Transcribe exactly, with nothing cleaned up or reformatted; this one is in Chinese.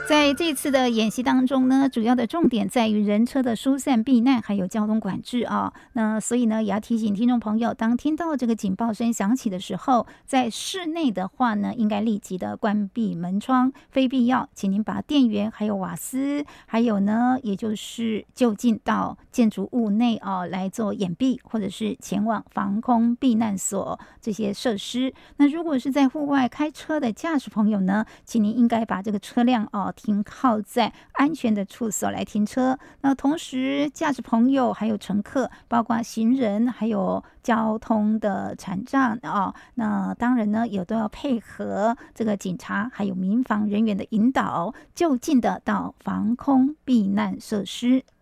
在这次的演习当中呢，主要的重点在于人车的疏散避难，还有交通管制啊。那所以呢，也要提醒听众朋友，当听到这个警报声响起的时候，在室内的话呢，应该立即的关闭门窗，非必要，请您把电源、还有瓦斯，还有呢，也就是就近到建筑物内啊来做掩蔽，或者是前往防空避难所这些设施。那如果是在户外开车的驾驶朋友呢，请您应该把这个车辆哦停靠在安全的处所来停车。那同时，驾驶朋友还有乘客，包括行人，还有交通的残障啊、哦，那当然呢，也都要配合这个警察还有民防人员的引导，就近的到防空避难设施。